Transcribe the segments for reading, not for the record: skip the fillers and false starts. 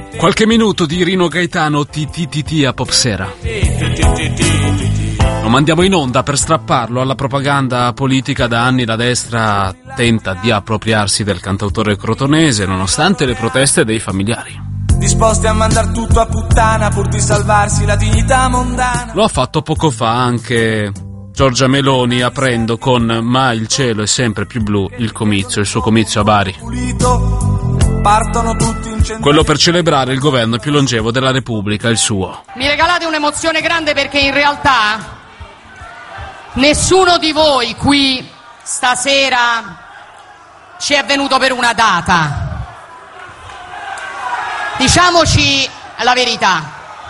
Qualche minuto di Rino Gaetano TTT a Popsera. Lo mandiamo in onda per strapparlo alla propaganda politica. Da anni la destra tenta di appropriarsi del cantautore crotonese nonostante le proteste dei familiari. Disposti a mandar tutto a puttana pur di salvarsi la dignità mondana. Lo ha fatto poco fa anche Giorgia Meloni, aprendo con "Ma il cielo è sempre più blu" il suo comizio a Bari. Partono tutti in quello per celebrare il governo più longevo della Repubblica, il suo. Mi regalate un'emozione grande perché in realtà nessuno di voi qui stasera ci è venuto per una data. Diciamoci la verità.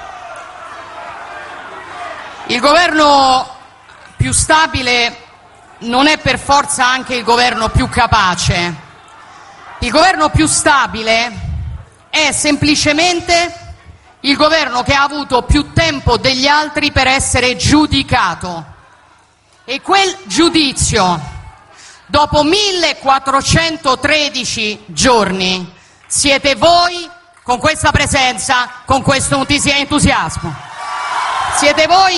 Il governo più stabile non è per forza anche il governo più capace. Il governo più stabile è semplicemente il governo che ha avuto più tempo degli altri per essere giudicato. E quel giudizio, dopo 1413 giorni, siete voi con questa presenza, con questo entusiasmo. Siete voi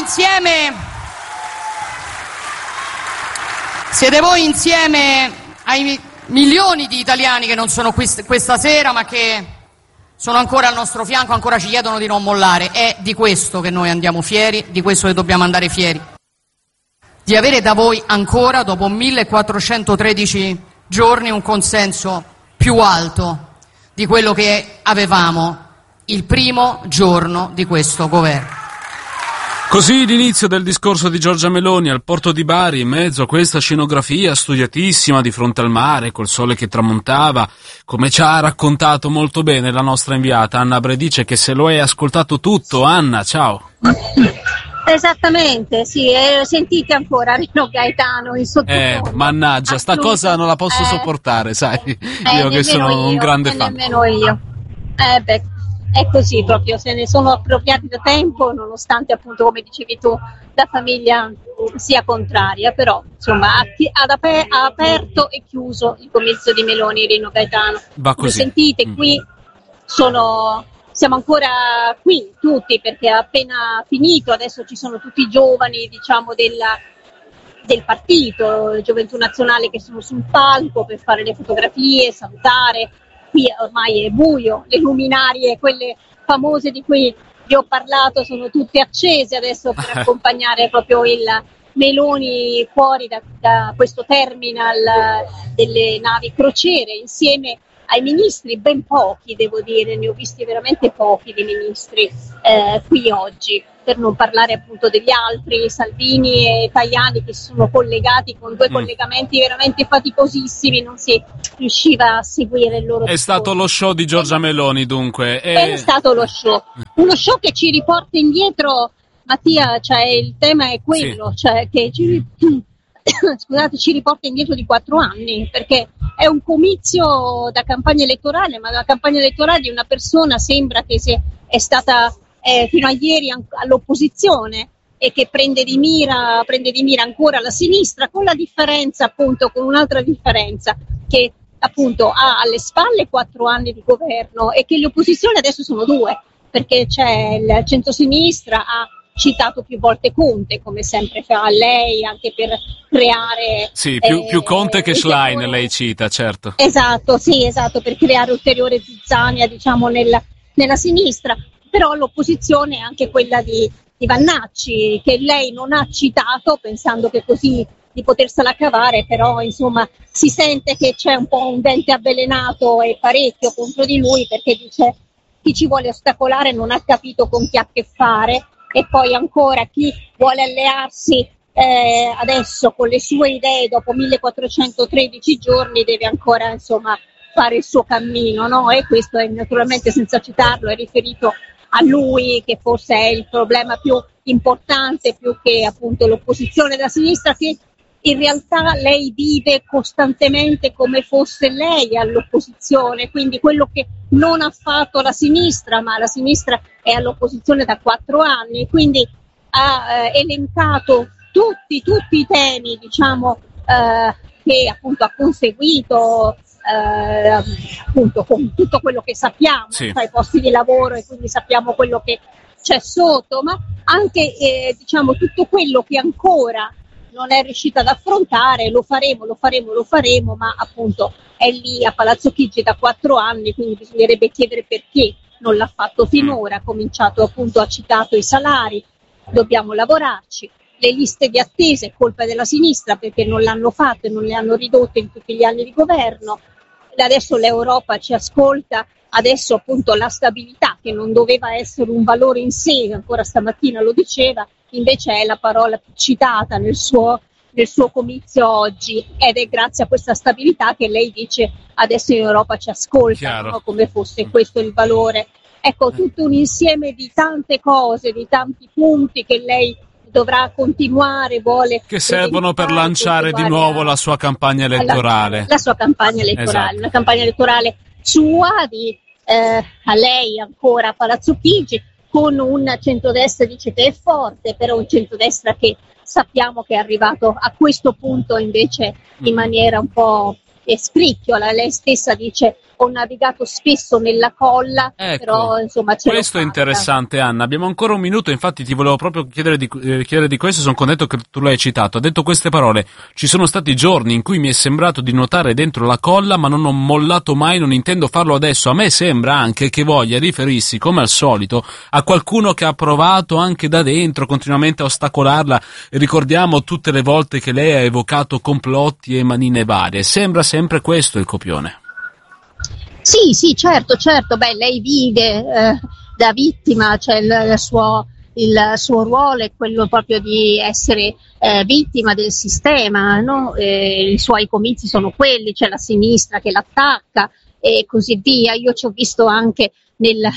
insieme ai milioni di italiani che non sono qui questa sera, ma che sono ancora al nostro fianco, ancora ci chiedono di non mollare. È di questo che noi andiamo fieri, di questo che dobbiamo andare fieri. Di avere da voi ancora, dopo 1413 giorni, un consenso più alto di quello che avevamo il primo giorno di questo governo. Così l'inizio del discorso di Giorgia Meloni al porto di Bari, in mezzo a questa scenografia studiatissima di fronte al mare, col sole che tramontava, come ci ha raccontato molto bene la nostra inviata Anna Bredice, che se lo hai ascoltato tutto. Anna, ciao. Esattamente, sì, sentite ancora Rino Gaetano in sottofondo. Mannaggia, sta cosa non la posso sopportare, sai, io che sono un grande fan. Nemmeno io. È così proprio, se ne sono appropriati da tempo, nonostante appunto, come dicevi tu, la famiglia sia contraria, però insomma ha aperto e chiuso il comizio di Meloni Rino Gaetano. Va così. Come sentite qui siamo ancora qui tutti perché è appena finito, adesso ci sono tutti i giovani diciamo del partito, Gioventù Nazionale, che sono sul palco per fare le fotografie, salutare. Qui ormai è buio, le luminarie, quelle famose di cui vi ho parlato, sono tutte accese adesso per accompagnare proprio il Meloni fuori da questo terminal delle navi crociere, insieme ai ministri, ben pochi devo dire, ne ho visti veramente pochi di ministri qui oggi, per non parlare appunto degli altri, Salvini e Tajani, che si sono collegati con due collegamenti veramente faticosissimi, non si riusciva a seguire il loro discorso. È stato lo show di Giorgia Meloni dunque. È stato lo show, uno show che ci riporta indietro, Mattia, cioè il tema è quello, sì. Cioè che ci riporta indietro di 4 anni, perché è un comizio da campagna elettorale, ma la campagna elettorale di una persona sembra che è stata fino a ieri all'opposizione e che prende di mira ancora la sinistra, con la differenza appunto, con un'altra differenza, che appunto ha alle spalle 4 anni di governo e che le opposizioni adesso sono 2, perché c'è il centrosinistra, ha citato più volte Conte, come sempre fa lei, anche per creare... Sì, più Conte che Schlein lei cita, certo. Esatto, per creare ulteriore zizzania, diciamo, nella sinistra. Però l'opposizione è anche quella di Vannacci, che lei non ha citato, pensando che così di potersela cavare, però insomma si sente che c'è un po' un dente avvelenato e parecchio contro di lui, perché dice chi ci vuole ostacolare non ha capito con chi ha a che fare. E poi ancora chi vuole allearsi adesso con le sue idee dopo 1413 giorni deve ancora insomma fare il suo cammino, no? E questo è naturalmente, senza citarlo, è riferito a lui, che forse è il problema più importante, più che appunto l'opposizione da sinistra, che in realtà lei vive costantemente come fosse lei all'opposizione, quindi quello che non ha fatto la sinistra, ma la sinistra è all'opposizione da 4 anni, quindi ha elencato tutti i temi, diciamo, che appunto ha conseguito appunto con tutto quello che sappiamo, sì, tra i posti di lavoro, e quindi sappiamo quello che c'è sotto, ma anche diciamo tutto quello che ancora non è riuscita ad affrontare. Lo faremo, ma appunto è lì a Palazzo Chigi da 4 anni, quindi bisognerebbe chiedere perché non l'ha fatto finora. Ha cominciato, appunto, ha citato i salari, dobbiamo lavorarci. Le liste di attesa è colpa della sinistra perché non l'hanno fatto e non le hanno ridotte in tutti gli anni di governo. Adesso l'Europa ci ascolta, adesso appunto la stabilità, che non doveva essere un valore in sé, ancora stamattina lo diceva, invece è la parola più citata nel suo comizio oggi, ed è grazie a questa stabilità che lei dice adesso in Europa ci ascolta, no? Come fosse questo il valore. Ecco, tutto un insieme di tante cose, di tanti punti che lei dovrà continuare, vuole, che servono per lanciare di nuovo la sua campagna elettorale. La sua campagna elettorale, esatto. Una campagna elettorale sua, a lei ancora a Palazzo Chigi, con un centrodestra, dice, che è forte, però un centrodestra che sappiamo che è arrivato a questo punto invece in maniera un po' scricchiola. Lei stessa dice: ho navigato spesso nella colla, ecco, però insomma ce questo è interessante. Anna, abbiamo ancora un minuto, infatti ti volevo proprio chiedere di questo. Sono contento che tu l'hai citato. Ha detto queste parole: ci sono stati giorni in cui mi è sembrato di nuotare dentro la colla, ma non ho mollato mai, non intendo farlo adesso. A me sembra anche che voglia riferirsi, come al solito, a qualcuno che ha provato anche da dentro continuamente a ostacolarla. Ricordiamo tutte le volte che lei ha evocato complotti e manine varie. Sembra sempre questo il copione. Sì, certo. Beh, lei vive da vittima, cioè il suo ruolo è quello proprio di essere vittima del sistema, no? I suoi comizi sono quelli, c'è la sinistra che l'attacca e così via. Io ci ho visto anche nel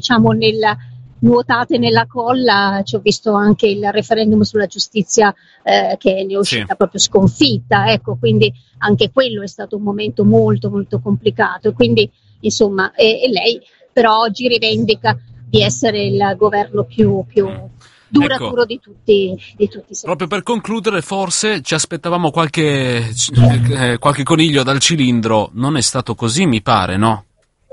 nuotate nella colla, ci ho visto anche il referendum sulla giustizia che ne è uscita proprio sconfitta, ecco, quindi anche quello è stato un momento molto molto complicato. Quindi insomma, e lei però oggi rivendica di essere il governo più duraturo, ecco, di tutti i proprio per concludere, forse ci aspettavamo qualche coniglio dal cilindro. Non è stato così, mi pare, no?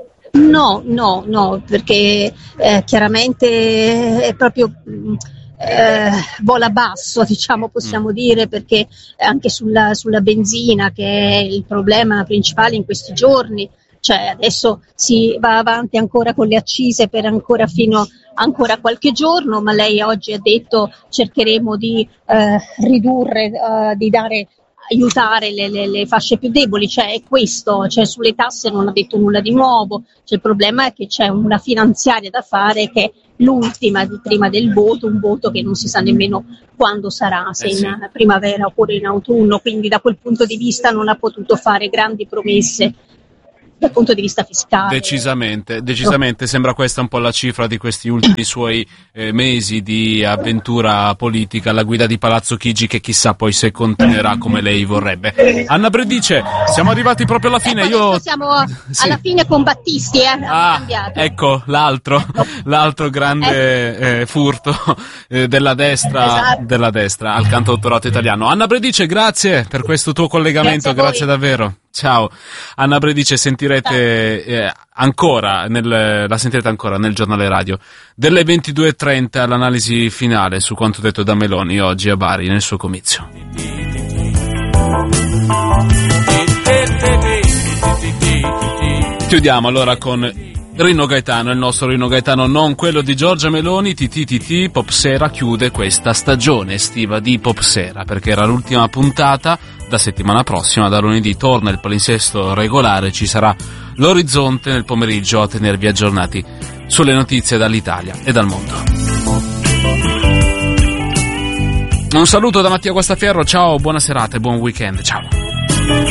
No, perché chiaramente è proprio vola basso, diciamo, possiamo dire, perché anche sulla benzina, che è il problema principale in questi giorni, cioè adesso si va avanti ancora con le accise per fino ancora qualche giorno, ma lei oggi ha detto cercheremo di ridurre, di aiutare le fasce più deboli, cioè è questo, cioè sulle tasse non ha detto nulla di nuovo. Cioè il problema è che c'è una finanziaria da fare che è l'ultima di prima del voto, un voto che non si sa nemmeno quando sarà, se in primavera oppure in autunno, quindi da quel punto di vista non ha potuto fare grandi promesse dal punto di vista fiscale. Decisamente, sembra questa un po' la cifra di questi ultimi suoi mesi di avventura politica alla guida di Palazzo Chigi, che chissà poi se continuerà come lei vorrebbe. Anna Bredice, siamo arrivati proprio alla fine. Siamo alla fine con Battisti, ecco l'altro grande furto della destra al cantautorato italiano. Anna Bredice, grazie per questo tuo collegamento, grazie davvero. Ciao. Anna Bredice sentirete ancora la sentirete ancora nel giornale radio delle 22:30 all'analisi finale su quanto detto da Meloni oggi a Bari nel suo comizio. Chiudiamo allora con Rino Gaetano, il nostro Rino Gaetano, non quello di Giorgia Meloni. TTTT Popsera chiude questa stagione estiva di Popsera, perché era l'ultima puntata. Da settimana prossima, da lunedì, torna il palinsesto regolare, ci sarà l'Orizzonte nel pomeriggio a tenervi aggiornati sulle notizie dall'Italia e dal mondo. Un saluto da Mattia Guastaferro, ciao, buona serata e buon weekend, ciao.